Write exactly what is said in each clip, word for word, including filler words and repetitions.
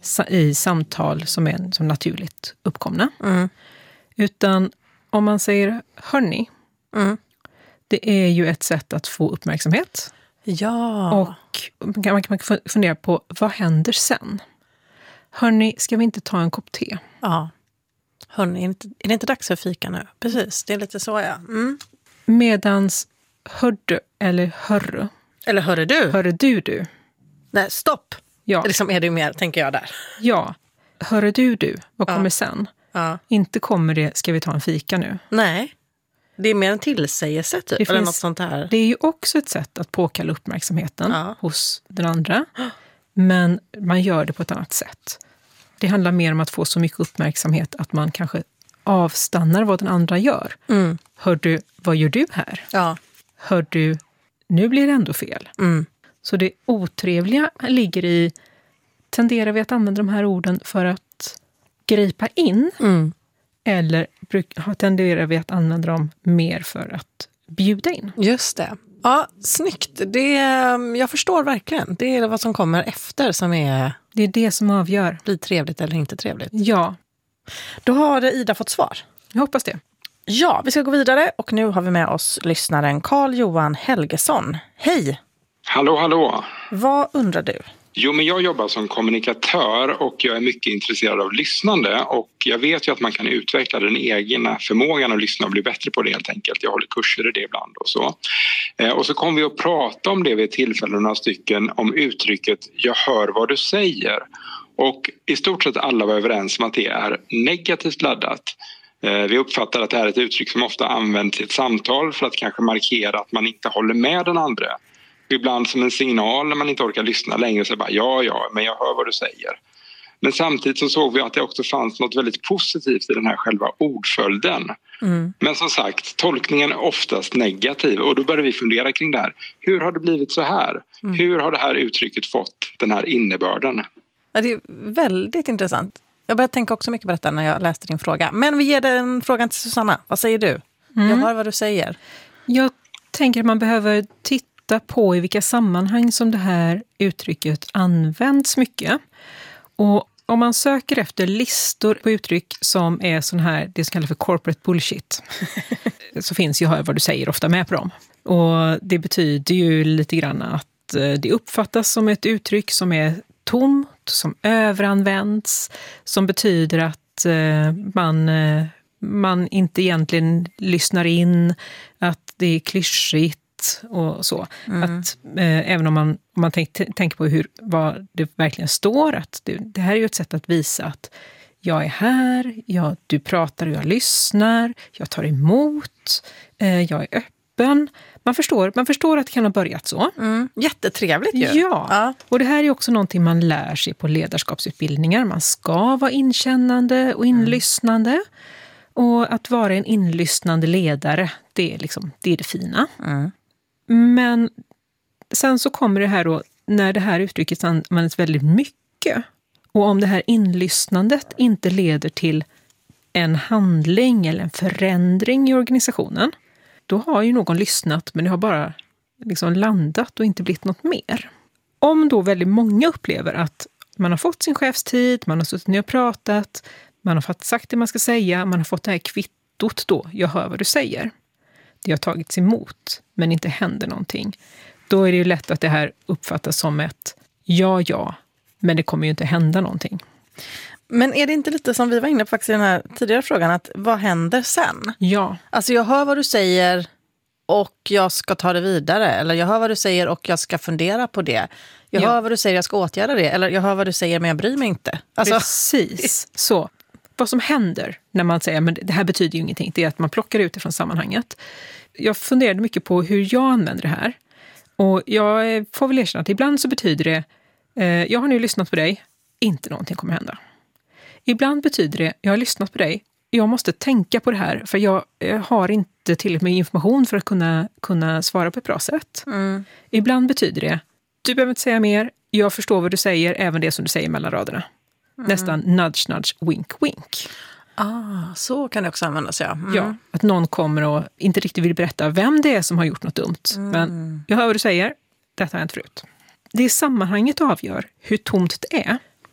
i samtal som är som naturligt uppkomna. Mm. Utan om man säger hörni, Mm. det är ju ett sätt att få uppmärksamhet. Ja. Och man kan, man kan fundera på, vad händer sen? Hörni, ska vi inte ta en kopp te? Ja. Hörni, är det, inte, är det inte dags för fika nu? Precis, det är lite så, ja. Mm. Medans hördu eller hörru. Eller hörru du? Hörru du du. Nej, stopp. Ja. Det liksom är det mer, tänker jag där. Ja. Hörru du du. Vad Ja. kommer sen? Ja. Inte kommer det, ska vi ta en fika nu? Nej. Det är mer en tillsägelse typ, Det eller finns- något sånt här. Det är ju också ett sätt att påkalla uppmärksamheten Ja. hos den andra. Men man gör det på ett annat sätt. Det handlar mer om att få så mycket uppmärksamhet att man kanske avstannar vad den andra gör. Mm. Hör du, vad gör du här? Ja. Hör du, nu blir det ändå fel. Mm. Så det otrevliga ligger i, tenderar vi att använda de här orden för att gripa in? Mm. Eller bruk- tenderar vi att använda dem mer för att bjuda in? Just det. Ja, snyggt. Det, jag förstår verkligen. Det är vad som kommer efter som är, Det är det som avgör. blir trevligt eller inte trevligt. Ja, Då har Ida fått svar. jag hoppas det. Ja, vi ska gå vidare och nu har vi med oss lyssnaren Carl-Johan Helgesson. Hej! Hallå, hallå. Vad undrar du? Jo, men jag jobbar som kommunikatör och jag är mycket intresserad av lyssnande. Och jag vet ju att man kan utveckla den egna förmågan att lyssna och bli bättre på det helt enkelt. Jag håller kurser i det ibland och så. Eh, och så kom vi att prata om det vid ett tillfälle, några stycken, om uttrycket jag hör vad du säger. Och i stort sett alla var överens om att det är negativt laddat. Eh, vi uppfattar att det här är ett uttryck som ofta används i ett samtal för att kanske markera att man inte håller med den andra. Ibland som en signal när man inte orkar lyssna längre så bara ja, ja, men jag hör vad du säger. Men samtidigt så såg vi att det också fanns något väldigt positivt i den här själva ordföljden. Mm. Men som sagt, tolkningen är oftast negativ och då började vi fundera kring det här. Hur har det blivit så här? Mm. Hur har det här uttrycket fått den här innebörden? Ja, det är väldigt intressant. Jag började tänka också mycket på detta när jag läste din fråga. Men vi ger den frågan till Susanna. Vad säger du? Mm. Jag hör vad du säger. Jag tänker att man behöver titta på i vilka sammanhang som det här uttrycket används mycket. Och om man söker efter listor på uttryck som är sån här, det som kallas för corporate bullshit, så finns ju hör vad du säger ofta med på dem. Och det betyder ju lite grann att det uppfattas som ett uttryck som är tomt, som överanvänds, som betyder att man, man inte egentligen lyssnar in, att det är klyschigt och så. Mm. Att, eh, även om man, om man tänk, tänker på hur, vad det verkligen står, att det, det här är ju ett sätt att visa att jag är här, jag, du pratar och jag lyssnar, jag tar emot, eh, jag är öppen. Man förstår, man förstår att det kan ha börjat så. Mm. Jättetrevligt ju. Ja. Ja, Och det här är också någonting man lär sig på ledarskapsutbildningar. Man ska vara inkännande och inlyssnande. Mm. Och att vara en inlyssnande ledare, det är, liksom, det, är det fina. Mm. Men sen så kommer det här då, när det här uttrycket används väldigt mycket. Och om det här inlyssnandet inte leder till en handling eller en förändring i organisationen, då har ju någon lyssnat men det har bara liksom landat och inte blivit något mer. Om då väldigt många upplever att man har fått sin chefstid, man har suttit ner och pratat, man har fått sagt det man ska säga, man har fått det här kvittot då, jag hör vad du säger. Det har tagits emot, men inte händer någonting. Då är det ju lätt att det här uppfattas som ett ja, ja, men det kommer ju inte hända någonting. Men är det inte lite som vi var inne på faktiskt i den här tidigare frågan, att vad händer sen? Ja. Alltså jag hör vad du säger och jag ska ta det vidare. Eller jag hör vad du säger och jag ska fundera på det. Jag Ja. hör vad du säger, jag ska åtgärda det. Eller jag hör vad du säger men jag bryr mig inte. Alltså, Precis. Så vad som händer när man säger men det här betyder ju ingenting, det är att man plockar ut det från sammanhanget. Jag funderade mycket på hur jag använder det här. Och jag får väl erkänna att ibland så betyder det eh, jag har nu lyssnat på dig, inte någonting kommer hända. Ibland betyder det jag har lyssnat på dig, jag måste tänka på det här för jag, jag har inte tillräckligt med information för att kunna, kunna svara på ett bra sätt. Mm. Ibland betyder det du behöver inte säga mer, jag förstår vad du säger, även det som du säger mellan raderna. Mm. Nästan nudge, nudge, wink, wink. Ah, så kan det också användas, ja. Mm. Ja, att någon kommer och inte riktigt vill berätta vem det är som har gjort något dumt. Mm. Men jag hör vad du säger, detta har hänt förut. Det sammanhanget avgör hur tomt det är.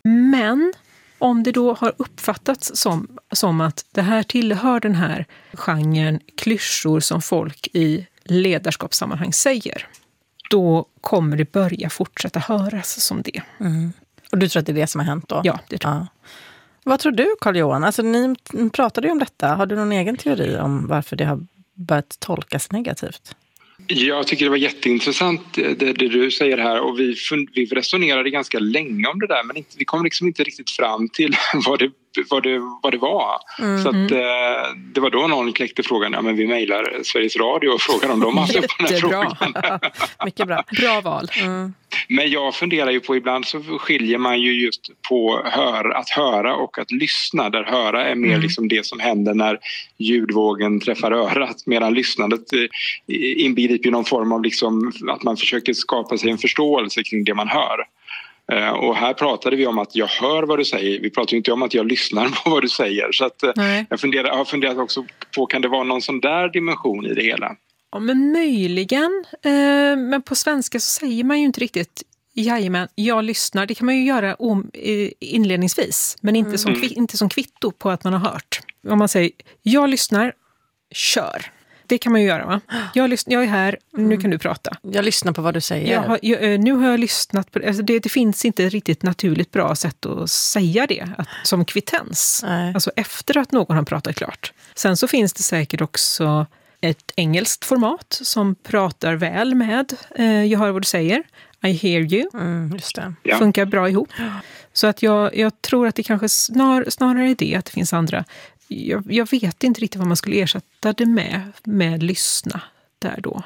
Men om det då har uppfattats som, som att det här tillhör den här genren klyschor som folk i ledarskapssammanhang säger, då kommer det börja fortsätta höras som det. Mm. Och du tror att det är det som har hänt då? Ja, det tror jag. Ja. Vad tror du, Carl-Johan? Alltså, ni pratade ju om detta. Har du någon egen teori om varför det har börjat tolkas negativt? Jag tycker det var jätteintressant det, det du säger här, och vi, fund, vi resonerade ganska länge om det där, men inte, vi kom liksom inte riktigt fram till vad det, vad det, vad det var. Mm. Så att, eh, det var då någon kläckte frågan, ja men vi mejlar Sveriges Radio och frågar om de har haft upp den här frågan. Mycket bra. Bra val. Mm. Men jag funderar ju på, ibland så skiljer man ju just på hör, att höra och att lyssna. Där höra är mer mm. liksom det som händer när ljudvågen träffar örat, medan lyssnandet inbegriper någon form av liksom att man försöker skapa sig en förståelse kring det man hör. Och här pratade vi om att jag hör vad du säger. Vi pratar ju inte om att jag lyssnar på vad du säger. Så att jag, funderar, jag har funderat också på, kan det vara någon sån där dimension i det hela? Ja, men möjligen. Eh, men på svenska så säger man ju inte riktigt jajamän, jag lyssnar. Det kan man ju göra om, eh, inledningsvis, men inte, mm. som, kvi, inte som kvitto på att man har hört. Om man säger, jag lyssnar, kör. Det kan man ju göra, va? Jag, lyssn- jag är här, mm. nu kan du prata. Jag lyssnar på vad du säger. Jag har, jag, nu har jag lyssnat på alltså det. Det finns inte ett riktigt naturligt bra sätt att säga det att, som kvittens. Nej. Alltså efter att någon har pratat klart. Sen så finns det säkert också ett engelskt format som pratar väl med eh, jag hör vad du säger. I hear you. Mm, just det. Ja. Funkar bra ihop. Så att jag, jag tror att det kanske snar, snarare är det att det finns andra. Jag, jag vet inte riktigt vad man skulle ersätta det med, med lyssna där då.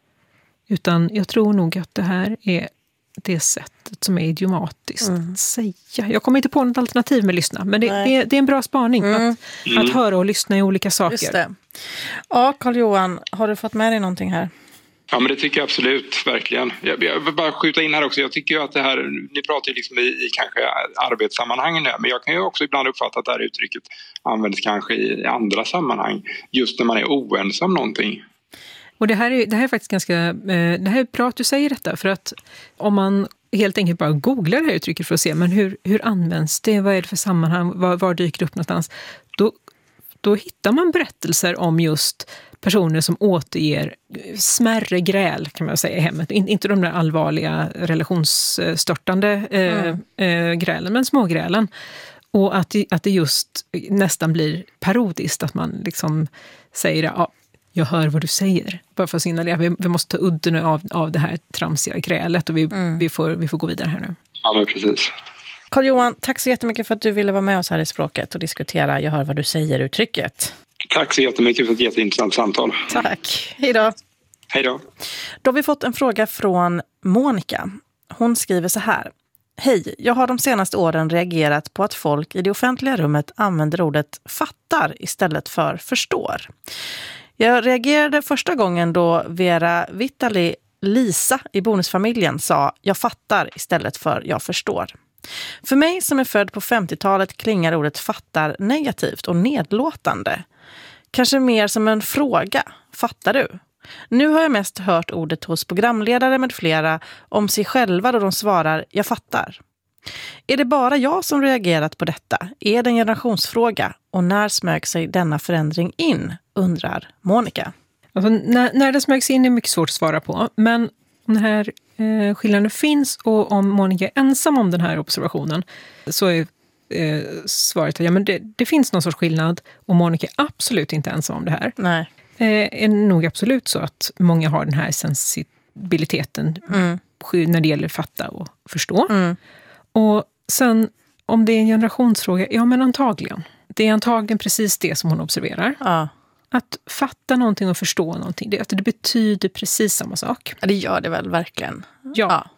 Utan jag tror nog att det här är det sättet som är idiomatiskt mm. att säga. Jag kommer inte på något alternativ med lyssna, men det, det, det är en bra spaning mm. Att, mm. att höra och lyssna i olika saker. Just det. Ja, Carl-Johan, har du fått med dig någonting här? Ja, men det tycker jag absolut, verkligen. Jag, jag vill bara skjuta in här också. Jag tycker ju att det här, ni pratar ju liksom i, i kanske arbetssammanhangen nu, men jag kan ju också ibland uppfatta att det här uttrycket används kanske i andra sammanhang, just när man är oense om någonting. Och det här är, det här är faktiskt ganska, det här är bra att du säger detta, för att om man helt enkelt bara googlar det här uttrycket för att se, men hur, hur används det, vad är det för sammanhang, var, var dyker det upp någonstans, då, då hittar man berättelser om just personer som återger smärre gräl, kan man säga, i hemmet. In, inte de där allvarliga relationsstörtande eh, mm. eh, grälen, men smågrälen. Och att det, att det just nästan blir parodiskt, att man liksom säger ja, jag hör vad du säger. Bara för att signalera, vi, vi måste ta udden av, av det här tramsiga grälet och vi, mm. vi, får, vi får gå vidare här nu. Ja, men precis. Carl-Johan, tack så jättemycket för att du ville vara med oss här i Språket och diskutera jag hör vad du säger-uttrycket. Tack så jättemycket för ett jätteintressant samtal. Tack. Hej då. Hej då. Då har vi fått en fråga från Monica. Hon skriver så här. Hej, jag har de senaste åren reagerat på att folk i det offentliga rummet använder ordet fattar istället för förstår. Jag reagerade första gången då Vera Vitali Lisa i Bonusfamiljen sa jag fattar istället för jag förstår. För mig som är född på femtiotalet klingar ordet fattar negativt och nedlåtande. Kanske mer som en fråga. Fattar du? Nu har jag mest hört ordet hos programledare med flera om sig själva då de svarar jag fattar. Är det bara jag som reagerat på detta? Är det en generationsfråga? Och när smög sig denna förändring in? Undrar Monica. Alltså, när, när det smögs in är mycket svårt att svara på. Men om den här eh, skillnaden finns och om Monica är ensam om den här observationen så är eh, svaret att ja, men det, det finns någon sorts skillnad och Monica är absolut inte ensam om det här. Nej. Eh, är nog absolut så att många har den här sensibiliteten mm. när det gäller fatta och förstå. Mm. Och sen om det är en generationsfråga, ja men antagligen. Det är antagligen precis det som hon observerar. Ja. Att fatta någonting och förstå någonting, det, att det betyder precis samma sak. Ja, det gör det väl verkligen. Ja. ja.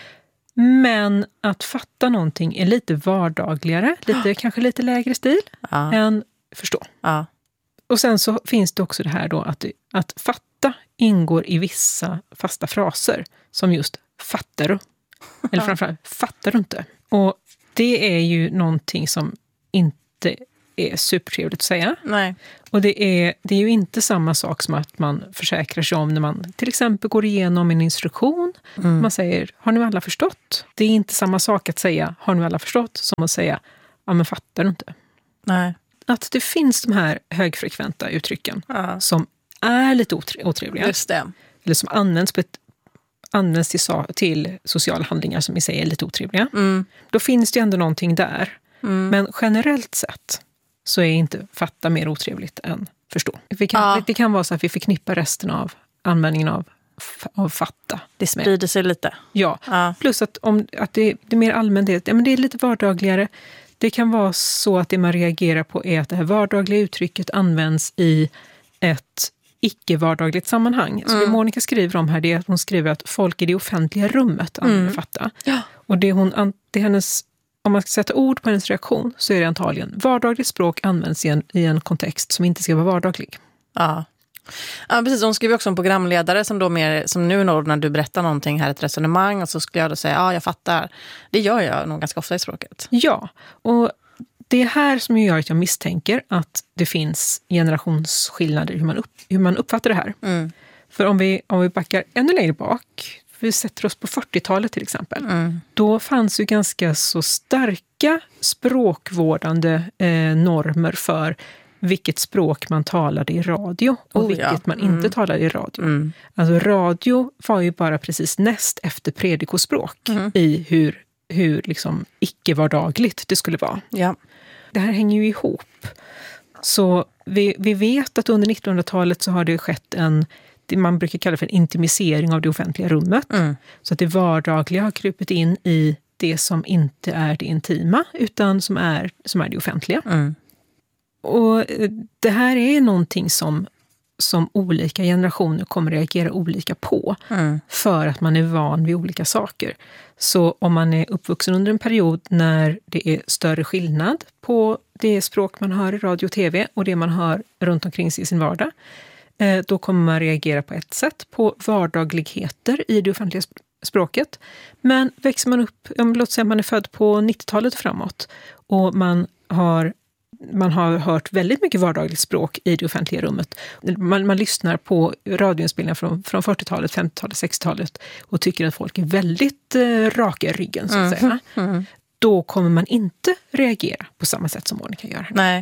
Men att fatta någonting är lite vardagligare, lite, kanske lite lägre stil ja. än förstå. Ja. Och sen så finns det också det här då att, att fatta ingår i vissa fasta fraser som just fattar du. Eller framförallt fattar du inte. Och det är ju någonting som inte är supertrevligt att säga. Nej. Och det är, det är ju inte samma sak som att man försäkrar sig om när man till exempel går igenom en instruktion. Mm. Man säger, har ni alla förstått? Det är inte samma sak att säga, har ni alla förstått? Som att säga, ja men fattar du inte? Nej. Att det finns de här högfrekventa uttrycken ja. som är lite otrevliga. Just det. Eller som används, på ett, används till, till sociala handlingar som i sig är lite otrevliga. Mm. Då finns det ändå någonting där. Mm. Men generellt sett så är inte fatta mer otrevligt än förstå. Vi kan, ja. Det kan vara så att vi förknippar resten av användningen av, av fatta. Det sprider med. sig lite. Ja, ja. Plus att, om, att det, det är mer allmänt, det, ja, men det är lite vardagligare. Det kan vara så att det man reagerar på är att det här vardagliga uttrycket används i ett icke-vardagligt sammanhang. Så mm. det Monica skriver om här, det är att hon skriver att folk i det offentliga rummet använder mm. fatta. Ja. Och det hon, det hennes, om man ska sätta ord på hennes reaktion så är det antagligen vardagligt språk används i en, i en kontext som inte ska vara vardaglig. Ja. Ja, precis. Hon skriver också om programledare som då mer, som nu när du berättar någonting här, ett resonemang, och så skulle jag då säga, ja jag fattar. Det gör jag nog ganska ofta i språket. Ja, och det är här som gör att jag misstänker att det finns generationsskillnader i hur man, upp, hur man uppfattar det här. Mm. För om vi, om vi backar ännu längre bak, vi sätter oss på fyrtiotalet till exempel, mm. då fanns ju ganska så starka språkvårdande eh, normer för vilket språk man talade i radio och oh, vilket ja. man mm. inte talade i radio. Mm. Alltså radio var ju bara precis näst efter predikospråk mm. i hur, hur liksom icke-vardagligt det skulle vara. Ja. Det här hänger ju ihop. Så vi, vi vet att under nittonhundratalet så har det skett en, det man brukar kalla för en intimisering av det offentliga rummet. Mm. Så att det vardagliga har krupit in i det som inte är det intima utan som är, som är det offentliga. Mm. Och det här är någonting som, som olika generationer kommer reagera olika på. Mm. För att man är van vid olika saker. Så om man är uppvuxen under en period när det är större skillnad på det språk man hör i radio och tv och det man hör runt omkring sig i sin vardag, då kommer man reagera på ett sätt på vardagligheter i det offentliga språket. Men växer man upp, låt säga man är född på nittiotalet framåt och man har Man har hört väldigt mycket vardagligt språk i det offentliga rummet. Man, man lyssnar på radioinspelningar från, från fyrtiotalet, femtiotalet, sextiotalet och tycker att folk är väldigt eh, raka i ryggen, så att mm. säga. Mm. Då kommer man inte reagera på samma sätt som Monica gör. Nej.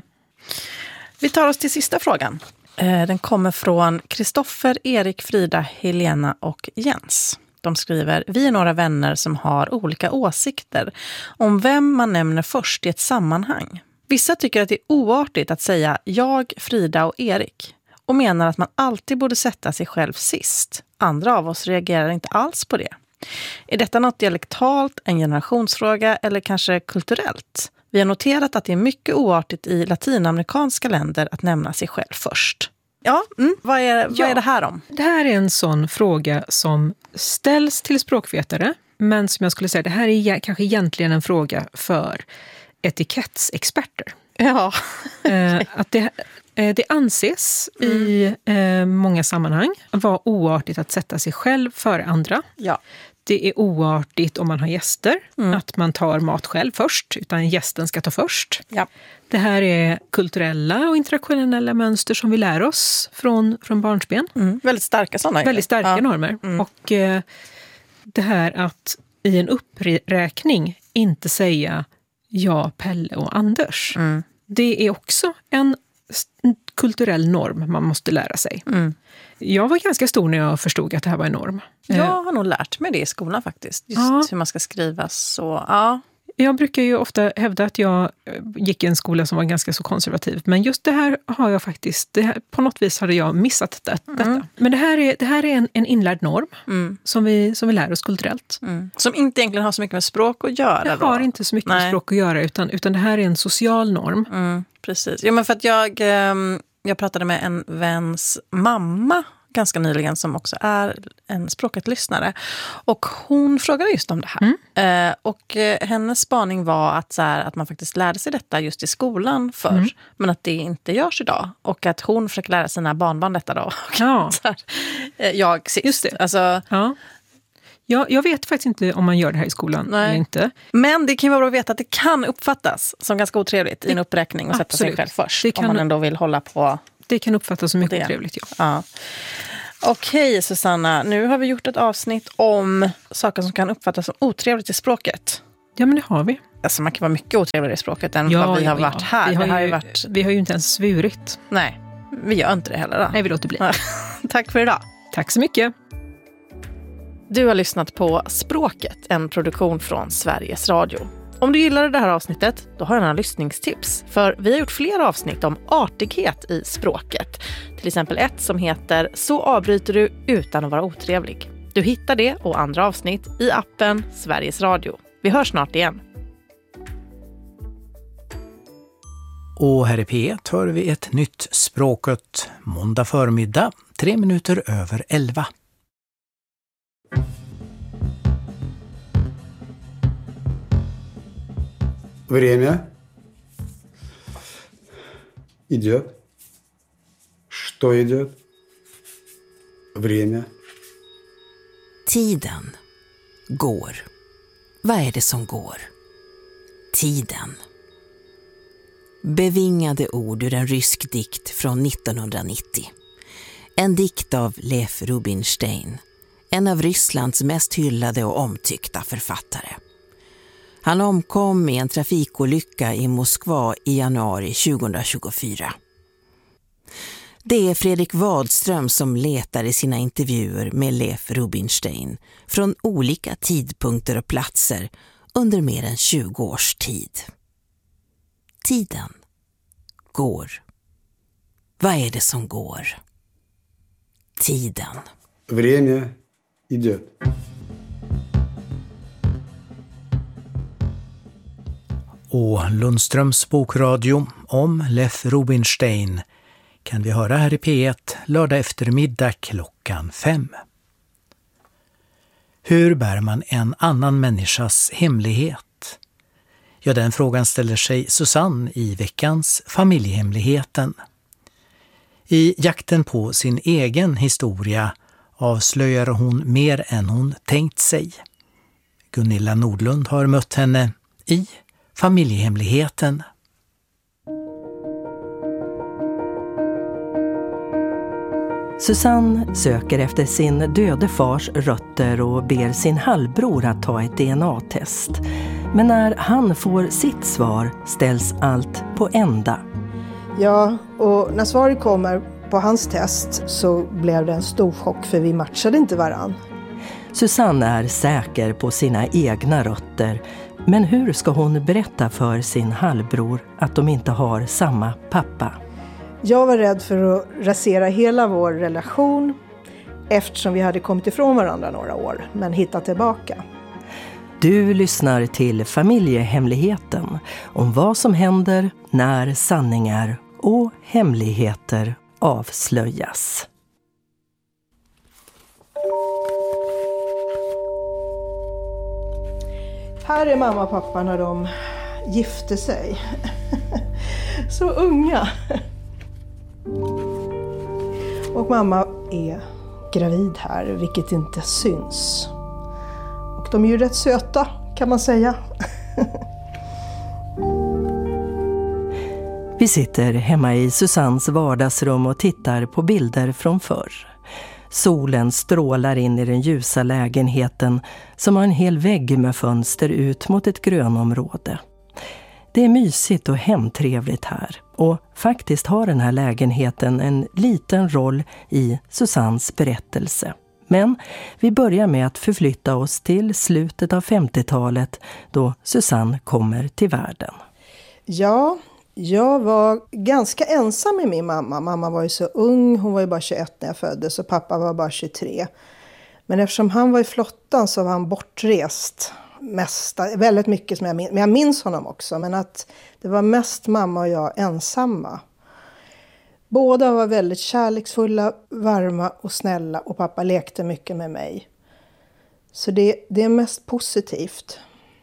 Vi tar oss till sista frågan. Den kommer från Kristoffer, Erik, Frida, Helena och Jens. De skriver, vi är några vänner som har olika åsikter om vem man nämner först i ett sammanhang. Vissa tycker att det är oartigt att säga jag, Frida och Erik och menar att man alltid borde sätta sig själv sist. Andra av oss reagerar inte alls på det. Är detta något dialektalt, en generationsfråga eller kanske kulturellt? Vi har noterat att det är mycket oartigt i latinamerikanska länder att nämna sig själv först. Ja, mm. vad, är, vad ja, är det här om? Det här är en sån fråga som ställs till språkvetare, men som jag skulle säga, det här är kanske egentligen en fråga för etikettsexperter. Ja. eh, att det, eh, det anses mm. i eh, många sammanhang vara oartigt att sätta sig själv före andra. Ja. Det är oartigt om man har gäster, mm. att man tar mat själv först, utan gästen ska ta först. Ja. Det här är kulturella och internationella mönster som vi lär oss från, från barnsben. Mm. Väldigt starka sådana. Väldigt starka ja. normer. Mm. Och eh, det här att i en uppräkning inte säga ja, Pelle och Anders. Mm. Det är också en kulturell norm man måste lära sig. Mm. Jag var ganska stor när jag förstod att det här var en norm. Jag har nog lärt mig det i skolan faktiskt. Just ja. hur man ska skriva så. Ja. Jag brukar ju ofta hävda att jag gick i en skola som var ganska så konservativ. Men just det här har jag faktiskt, det här, på något vis hade jag missat det, detta. Mm. Men det här är, det här är en, en inlärd norm mm. som, vi, som vi lär oss kulturellt. Mm. Som inte egentligen har så mycket med språk att göra. Det då. har inte så mycket Nej. med språk att göra, utan, utan det här är en social norm. Mm, precis. Ja, men för att jag, jag pratade med en väns mamma ganska nyligen som också är en språket lyssnare. Och hon frågade just om det här. Mm. Eh, och eh, hennes spaning var att, så här, att man faktiskt lärde sig detta just i skolan förr. Mm. Men att det inte görs idag. Och att hon försöker lära sina barnbarn detta då. Och ja. så här, eh, jag sist. Just det. Alltså, ja. Ja, jag vet faktiskt inte om man gör det här i skolan Nej. eller inte. Men det kan vara bra att veta att det kan uppfattas som ganska otrevligt det, i en uppräkning och sätta absolut. sig själv först. Det kan, om man ändå vill hålla på. Det kan uppfattas som mycket det. otrevligt, ja. ja. Okej, Susanna. Nu har vi gjort ett avsnitt om saker som kan uppfattas som otrevligt i språket. Ja, men det har vi. Alltså man kan vara mycket otrevligare i språket än ja, vad vi har ja, varit ja. här. Vi har, det har ju, ju varit... vi har ju inte ens svurit. Nej, vi gör inte det heller då. Nej, vi låter bli. Tack för idag. Tack så mycket. Du har lyssnat på Språket, en produktion från Sveriges Radio. Om du gillade det här avsnittet, då har jag några lyssningstips. För vi har gjort fler avsnitt om artighet i språket. Till exempel ett som heter Så avbryter du utan att vara otrevlig. Du hittar det och andra avsnitt i appen Sveriges Radio. Vi hörs snart igen. Och här i P ett hör vi ett nytt Språket måndag förmiddag, tre minuter över elva. Время идет. Что идет? Время. Tiden går. Vad är det som går? Tiden. Bevingade ord ur en rysk dikt från nittonhundranittio. En dikt av Lev Rubinstein, en av Rysslands mest hyllade och omtyckta författare. Han omkom i en trafikolycka i Moskva i januari tjugohundratjugofyra. Det är Fredrik Wadström som letar i sina intervjuer med Lev Rubinstein från olika tidpunkter och platser under mer än tjugo års tid. Tiden går. Vad är det som går? Tiden. Время идет. Och Lundströms bokradio om Lev Rubinstein kan vi höra här i P ett lördag eftermiddag klockan fem. Hur bär man en annan människas hemlighet? Ja, den frågan ställer sig Susanne i veckans Familjehemligheten. I jakten på sin egen historia avslöjar hon mer än hon tänkt sig. Gunilla Nordlund har mött henne i Familjehemligheten. Susanne söker efter sin döde fars rötter och ber sin halvbror att ta ett D N A-test. Men när han får sitt svar ställs allt på ända. Ja, och när svaret kommer på hans test så blev det en stor chock för vi matchade inte varann. Susanne är säker på sina egna rötter. Men hur ska hon berätta för sin halvbror att de inte har samma pappa? Jag var rädd för att rasera hela vår relation eftersom vi hade kommit ifrån varandra några år men hittat tillbaka. Du lyssnar till Familjehemligheten om vad som händer när sanningar och hemligheter avslöjas. Här är mamma och pappa när de gifte sig. Så unga. Och mamma är gravid här, vilket inte syns. Och de är ju rätt söta, kan man säga. Vi sitter hemma i Susannes vardagsrum och tittar på bilder från förr. Solen strålar in i den ljusa lägenheten som har en hel vägg med fönster ut mot ett grönområde. Det är mysigt och hemtrevligt här och faktiskt har den här lägenheten en liten roll i Susannes berättelse. Men vi börjar med att förflytta oss till slutet av femtiotalet då Susanne kommer till världen. Ja, jag var ganska ensam med min mamma. Mamma var ju så ung, hon var ju bara tjugoett när jag föddes och pappa var bara tjugotre. Men eftersom han var i flottan så var han bortrest. Mest, väldigt mycket som jag minns, men jag minns honom också. Men att det var mest mamma och jag ensamma. Båda var väldigt kärleksfulla, varma och snälla och pappa lekte mycket med mig. Så det, det är mest positivt.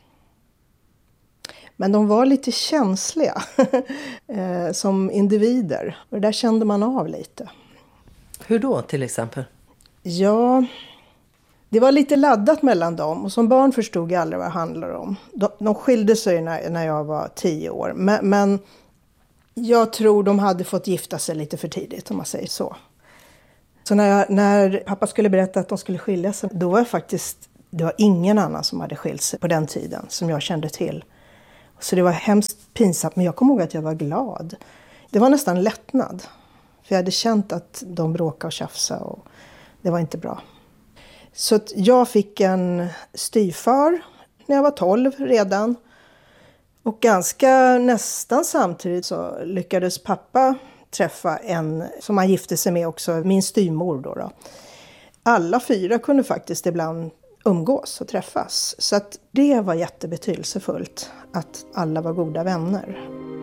Men de var lite känsliga som individer. Och det där kände man av lite. Hur då till exempel? Ja, Det var lite laddat mellan dem och som barn förstod jag aldrig vad det handlade om. De, de skilde sig när, när jag var tio år. Men, men jag tror de hade fått gifta sig lite för tidigt, om man säger så. Så när, jag, när pappa skulle berätta att de skulle skilja sig, då var jag faktiskt, det var ingen annan som hade skilt sig på den tiden som jag kände till. Så det var hemskt pinsamt, men jag kommer ihåg att jag var glad. Det var nästan lättnad. För jag hade känt att de bråkade och tjafsade och det var inte bra. Så att jag fick en styvfar när jag var tolv redan. Och ganska nästan samtidigt så lyckades pappa träffa en som han gifte sig med också, min styvmor då, då. Alla fyra kunde faktiskt ibland umgås och träffas. Så att det var jättebetydelsefullt att alla var goda vänner.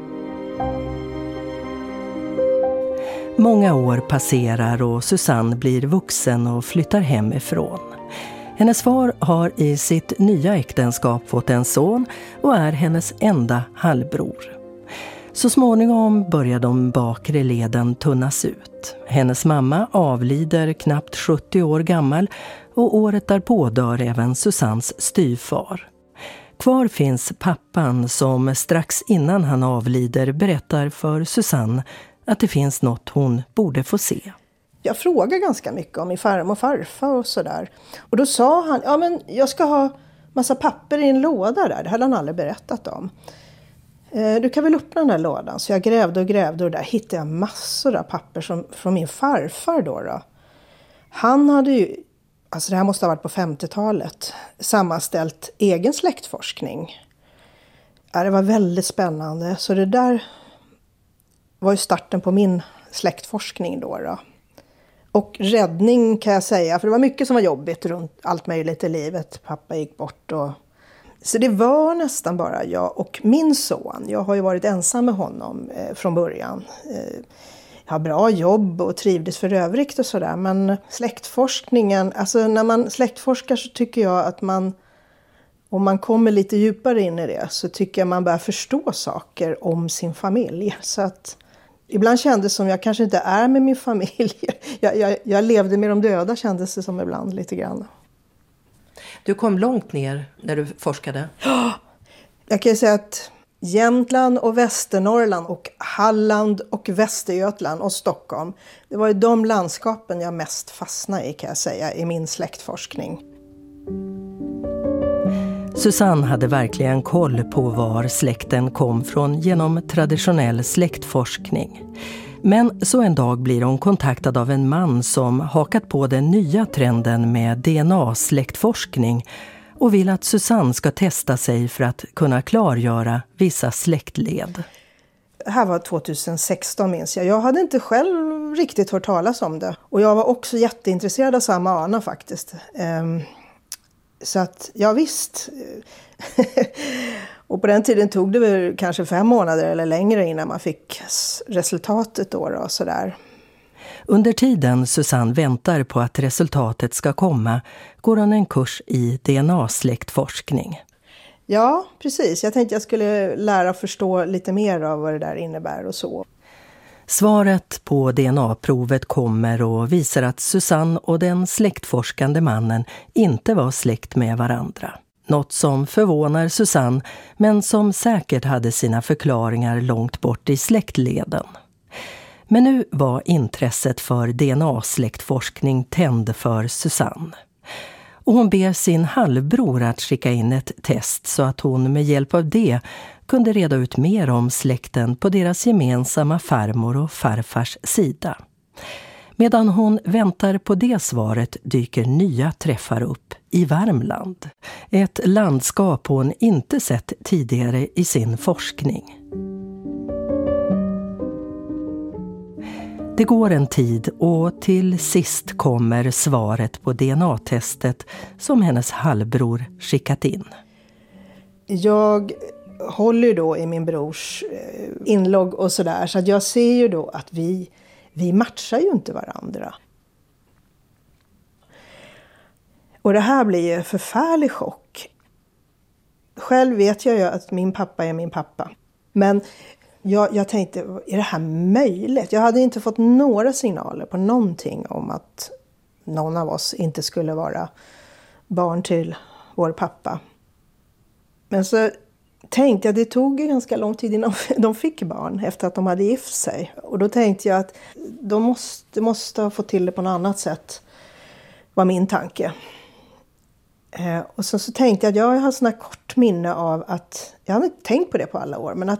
Många år passerar och Susanne blir vuxen och flyttar hemifrån. Hennes far har i sitt nya äktenskap fått en son och är hennes enda halvbror. Så småningom börjar de bakre leden tunnas ut. Hennes mamma avlider knappt sjuttio år gammal och året därpå dör även Susannes styvfar. Kvar finns pappan som strax innan han avlider berättar för Susanne att det finns något hon borde få se. Jag frågade ganska mycket om min farmor och farfar och sådär. Och då sa han, ja men jag ska ha massa papper i en låda där. Det hade han aldrig berättat om. Du kan väl öppna den där lådan. Så jag grävde och grävde och där hittade jag massor av papper som, från min farfar då, då. Han hade ju, alltså det här måste ha varit på femtiotalet, sammanställt egen släktforskning. Ja, det var väldigt spännande. Så det där var ju starten på min släktforskning då, då. Och räddning kan jag säga, för det var mycket som var jobbigt runt allt möjligt i livet. Pappa gick bort och... Så det var nästan bara jag och min son. Jag har ju varit ensam med honom eh, från början. Eh, jag har bra jobb och trivdes för övrigt och sådär. Men släktforskningen, alltså när man släktforskar så tycker jag att man, om man kommer lite djupare in i det, så tycker jag man börjar förstå saker om sin familj. Så att ibland kändes det som jag kanske inte är med min familj. Jag, jag, jag levde med de döda, kändes det som ibland lite grann. Du kom långt ner när du forskade. Jag kan säga att Jämtland och Västernorrland och Halland och Västergötland och Stockholm, det var ju de landskapen jag mest fastnade i, kan jag säga, i min släktforskning. Susanne hade verkligen koll på var släkten kom från genom traditionell släktforskning. Men så en dag blir hon kontaktad av en man som hakat på den nya trenden med D N A-släktforskning och vill att Susanne ska testa sig för att kunna klargöra vissa släktled. Det här var tjugohundrasexton minns jag. Jag hade inte själv riktigt hört talas om det. Och jag var också jätteintresserad av samma Anna faktiskt. Um, så att, ja visst... Och på den tiden tog det väl kanske fem månader eller längre innan man fick resultatet då och sådär. Under tiden Susanne väntar på att resultatet ska komma går hon en kurs i D N A-släktforskning. Ja, precis. Jag tänkte jag skulle lära förstå lite mer av vad det där innebär och så. Svaret på D N A-provet kommer och visar att Susanne och den släktforskande mannen inte var släkt med varandra. Något som förvånar Susanne, men som säkert hade sina förklaringar långt bort i släktleden. Men nu var intresset för D N A-släktforskning tänd för Susanne. Och hon ber sin halvbror att skicka in ett test så att hon med hjälp av det kunde reda ut mer om släkten på deras gemensamma farmor och farfars sida. Medan hon väntar på det svaret dyker nya träffar upp i Värmland. Ett landskap hon inte sett tidigare i sin forskning. Det går en tid och till sist kommer svaret på D N A-testet som hennes halvbror skickat in. Jag håller då i min brors inlogg och sådär, så att jag ser ju då att vi, vi matchar ju inte varandra. Och det här blir ju en förfärlig chock. Själv vet jag ju att min pappa är min pappa. Men jag, jag tänkte, är det här möjligt? Jag hade inte fått några signaler på någonting om att någon av oss inte skulle vara barn till vår pappa. Men så tänkte jag, det tog ju ganska lång tid innan de fick barn efter att de hade gift sig. Och då tänkte jag att de måste, måste ha fått till det på något annat sätt, var min tanke. Eh, och så, så tänkte jag att jag har sådana kort minne av att, jag hade inte tänkt på det på alla år, men att